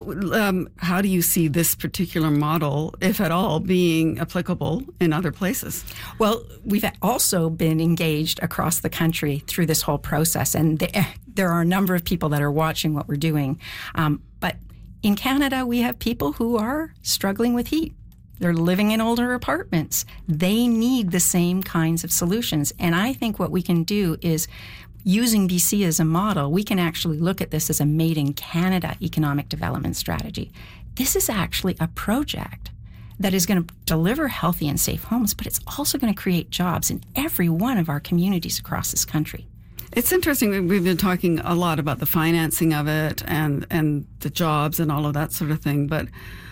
how do you see this particular model, if at all, being applicable in other places? Well, we've also been engaged across the country through this whole process, and there are a number of people that are watching what we're doing. But in Canada, we have people who are struggling with heat. They're living in older apartments. They need the same kinds of solutions. And I think what we can do is, using BC as a model, we can actually look at this as a made in Canada economic development strategy. This is actually a project that is going to deliver healthy and safe homes, but it's also going to create jobs in every one of our communities across this country. It's interesting. We've been talking a lot about the financing of it and the jobs and all of that sort of thing, but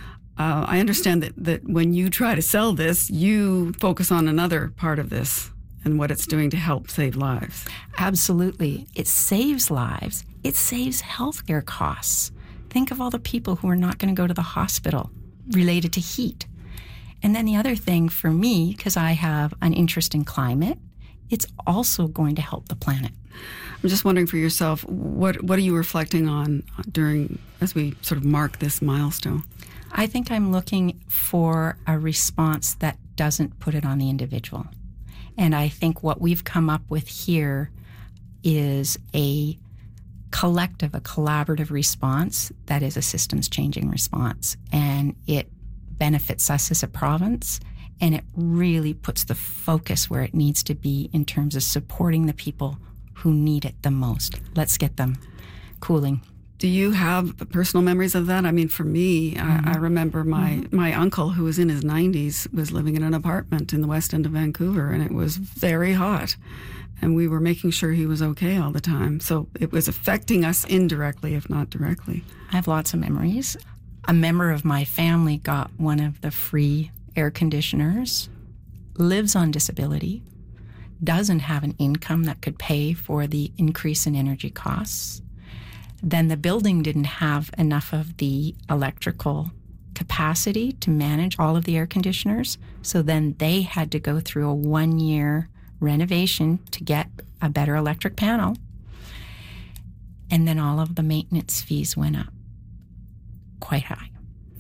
I understand that when you try to sell this, you focus on another part of this and what it's doing to help save lives. Absolutely. It saves lives. It saves healthcare costs. Think of all the people who are not going to go to the hospital related to heat. And then the other thing for me, because I have an interest in climate, it's also going to help the planet. I'm just wondering for yourself, what are you reflecting on as we sort of mark this milestone? I think I'm looking for a response that doesn't put it on the individual. And I think what we've come up with here is a collaborative response that is a systems-changing response. And it benefits us as a province, and it really puts the focus where it needs to be in terms of supporting the people who need it the most. Let's get them cooling. Do you have personal memories of that? I mean, for me, I remember my uncle, who was in his 90s, was living in an apartment in the west end of Vancouver, and it was very hot. And we were making sure he was okay all the time. So it was affecting us indirectly, if not directly. I have lots of memories. A member of my family got one of the free air conditioners, lives on disability, doesn't have an income that could pay for the increase in energy costs. Then the building didn't have enough of the electrical capacity to manage all of the air conditioners. So then they had to go through a 1-year renovation to get a better electric panel. And then all of the maintenance fees went up quite high.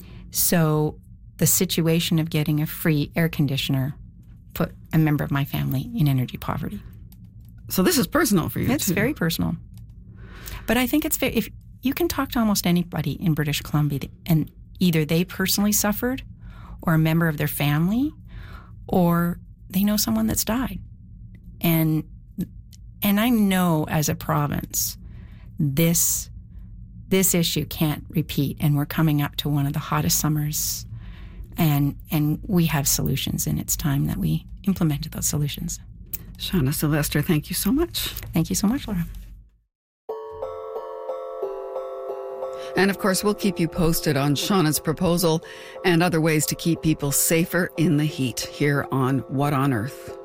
So the situation of getting a free air conditioner put a member of my family in energy poverty. So this is personal for you, It's too. very personal. But I think if you can talk to almost anybody in British Columbia, and either they personally suffered, or a member of their family, or they know someone that's died. And I know as a province, this issue can't repeat, and we're coming up to one of the hottest summers, and we have solutions, and it's time that we implemented those solutions. Shauna Sylvester, thank you so much. Thank you so much, Laura. And of course, we'll keep you posted on Shauna's proposal and other ways to keep people safer in the heat here on What on Earth.